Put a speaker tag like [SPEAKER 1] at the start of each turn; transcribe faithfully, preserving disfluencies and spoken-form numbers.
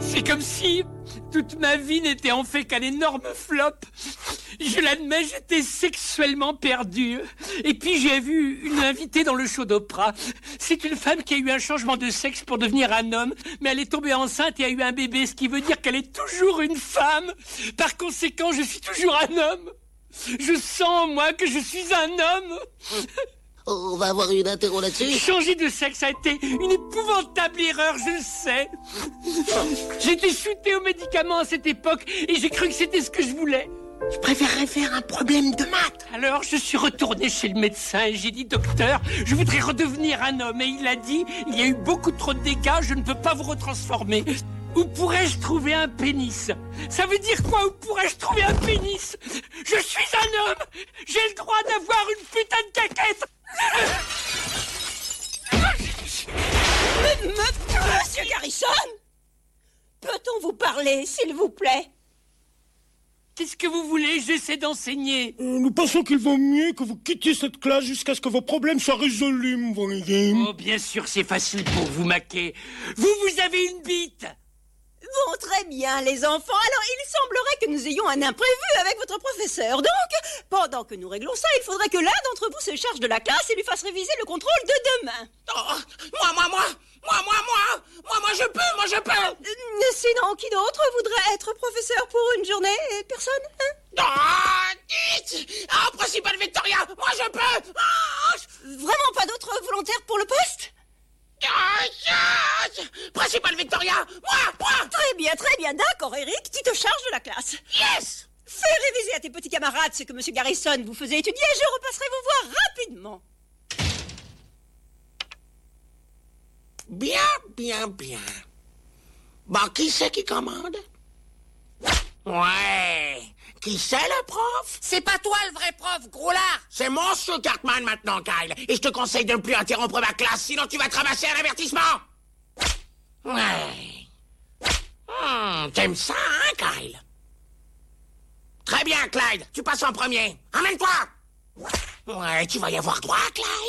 [SPEAKER 1] C'est comme si toute ma vie n'était en fait qu'un énorme flop. Je l'admets, j'étais sexuellement perdu. Et puis j'ai vu une invitée dans le show d'Oprah. C'est une femme qui a eu un changement de sexe pour devenir un homme, mais elle est tombée enceinte et a eu un bébé, ce qui veut dire qu'elle est toujours une femme. Par conséquent, je suis toujours un homme. Je sens, moi, que je suis un homme.
[SPEAKER 2] On va avoir une interro là-dessus.
[SPEAKER 1] Changer de sexe a été une épouvantable erreur, je le sais. J'étais shooté aux médicaments à cette époque et j'ai cru que c'était ce que je voulais.
[SPEAKER 2] Je préférerais faire un problème de maths.
[SPEAKER 1] Alors je suis retourné chez le médecin et j'ai dit: docteur, je voudrais redevenir un homme. Et il a dit: il y a eu beaucoup trop de dégâts, je ne peux pas vous retransformer. Où pourrais-je trouver un pénis? Ça veut dire quoi, où pourrais-je trouver un pénis? Je suis un homme. J'ai le droit d'avoir une putain de caquette.
[SPEAKER 3] Monsieur Garrison, peut-on vous parler, s'il vous plaît?
[SPEAKER 1] Qu'est-ce que vous voulez? J'essaie d'enseigner.
[SPEAKER 4] Euh, nous pensons qu'il vaut mieux que vous quittiez cette classe jusqu'à ce que vos problèmes soient résolus, vous voyez.
[SPEAKER 1] Oh, bien sûr, c'est facile pour vous, Maquet. Vous, vous avez une bite.
[SPEAKER 3] Bon, très bien, les enfants. Alors, il semblerait que nous ayons un imprévu avec votre professeur. Donc, pendant que nous réglons ça, il faudrait que l'un d'entre vous se charge de la classe et lui fasse réviser le contrôle de demain.
[SPEAKER 2] Oh, moi, moi, moi, moi, moi, moi, moi, moi, je peux, moi, je peux.
[SPEAKER 3] Euh, sinon, qui d'autre voudrait être professeur pour une journée? Personne, hein?
[SPEAKER 2] Oh, dites. Oh, principal Victoria, moi, je peux. Oh,
[SPEAKER 3] Vraiment pas d'autres volontaires pour le poste?
[SPEAKER 2] Principal Victoria, moi, moi.
[SPEAKER 3] Très bien, très bien. D'accord, Eric, tu te charges de la classe.
[SPEAKER 2] Yes.
[SPEAKER 3] Fais réviser à tes petits camarades ce que M. Garrison vous faisait étudier et je repasserai vous voir rapidement.
[SPEAKER 2] Bien, bien, bien. Bon, qui c'est qui commande? Ouais. Qui c'est le prof?
[SPEAKER 5] C'est pas toi le vrai prof, gros lard.
[SPEAKER 2] C'est Monsieur Cartman maintenant, Kyle. Et je te conseille de ne plus interrompre ma classe, sinon tu vas te ramasser un avertissement. Ouais. Hmm, t'aimes ça, hein, Kyle? Très bien, Clyde. Tu passes en premier. Amène-toi. Ouais, tu vas y avoir droit, Clyde.